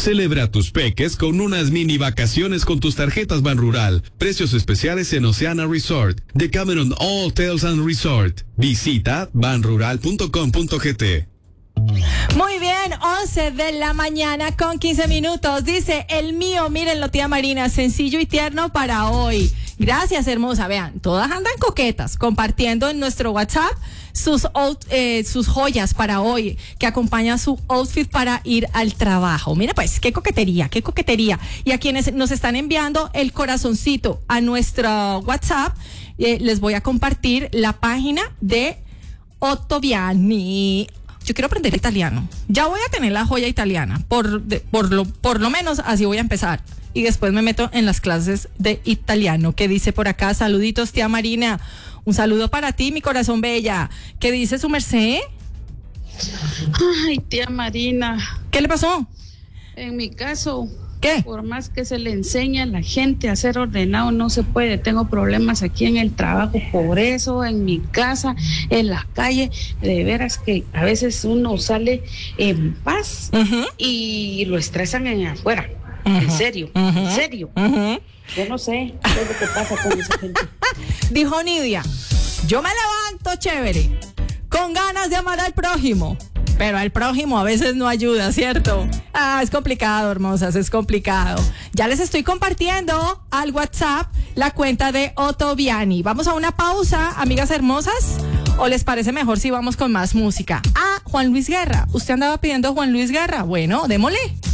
Celebra tus peques con unas mini vacaciones con tus tarjetas Banrural. Precios especiales en Oceana Resort, Decameron All Hotels and Resort. Visita banrural.com.gt. Muy bien, 11 de la mañana con 15 minutos. Dice, el mío, mírenlo, tía Marina, sencillo y tierno para hoy. Gracias, hermosa. Vean, todas andan coquetas, compartiendo en nuestro WhatsApp sus joyas para hoy, que acompañan su outfit para ir al trabajo. Mira pues, qué coquetería, qué coquetería. Y a quienes nos están enviando el corazoncito a nuestro WhatsApp, les voy a compartir la página de Ottaviani. Yo quiero aprender italiano. Ya voy a tener la joya italiana. Por lo menos así voy a empezar. Y después me meto en las clases de italiano. ¿Qué dice por acá? Saluditos, tía Marina. Un saludo para ti, mi corazón bella. ¿Qué dice su merced? Ay, tía Marina. ¿Qué le pasó? En mi caso, ¿qué? Por más que se le enseñe a la gente a ser ordenado, no se puede. Tengo problemas aquí en el trabajo, por eso, en mi casa, en la calle. De veras que a veces uno sale en paz y lo estresan en afuera. En serio, en serio. Yo no sé qué es lo que pasa con esa gente. Dijo Nidia, yo me levanto chévere, con ganas de amar al prójimo, pero al prójimo a veces no ayuda, ¿cierto? Es complicado, hermosas, es complicado. Ya les estoy compartiendo al WhatsApp la cuenta de Ottaviani. Vamos a una pausa, amigas hermosas, ¿o les parece mejor si vamos con más música? Juan Luis Guerra. ¿Usted andaba pidiendo Juan Luis Guerra? Bueno, démosle.